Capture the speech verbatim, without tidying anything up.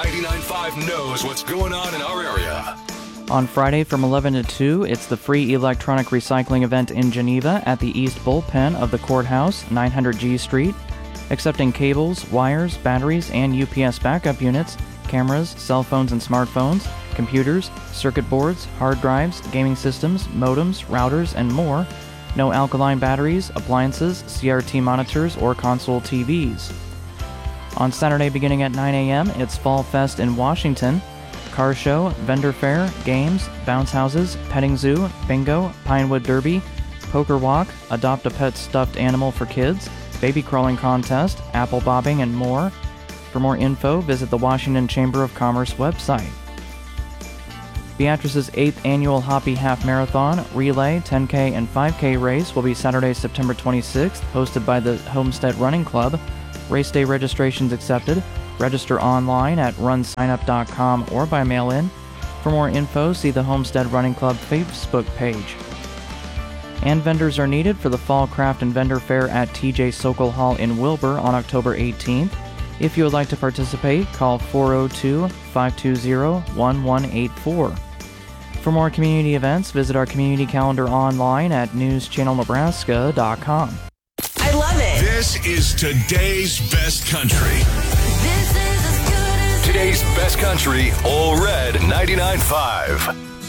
ninety-nine point five knows what's going on in our area. On Friday from eleven to two, it's the free electronic recycling event in Geneva at the East Bullpen of the Courthouse, nine hundred G Street, accepting cables, wires, batteries, and U P S backup units, cameras, cell phones and smartphones, computers, circuit boards, hard drives, gaming systems, modems, routers, and more. No alkaline batteries, appliances, C R T monitors, or console T Vs. On Saturday beginning at nine a.m., it's Fall Fest in Washington. Car show, vendor fair, games, bounce houses, petting zoo, bingo, Pinewood Derby, poker walk, adopt a pet stuffed animal for kids, baby crawling contest, apple bobbing, and more. For more info, visit the Washington Chamber of Commerce website. Beatrice's eighth annual Hoppy Half Marathon, Relay, ten K, and five K race will be Saturday, September twenty-sixth, hosted by the Homestead Running Club. Race day registrations accepted. Register online at run sign up dot com or by mail-in. For more info, see the Homestead Running Club Facebook page. And vendors are needed for the Fall Craft and Vendor Fair at T J Sokol Hall in Wilbur on October eighteenth. If you would like to participate, call four oh two, five two zero, one one eight four. For more community events, visit our community calendar online at news channel nebraska dot com. I love it. This is today's best country. This is as good as Today's best country, All Red ninety-nine point five.